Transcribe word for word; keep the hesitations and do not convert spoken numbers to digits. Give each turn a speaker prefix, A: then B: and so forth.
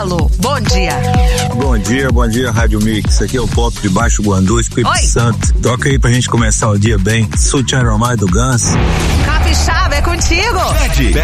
A: Alô, bom dia.
B: Bom dia, bom dia, Rádio Mix. Aqui é o Pop de Baixo Guandu, Espírito Oi. Santo. Toca aí pra gente começar o dia bem. Sou o Tiago Romai do Guns.
A: Capixaba, é contigo.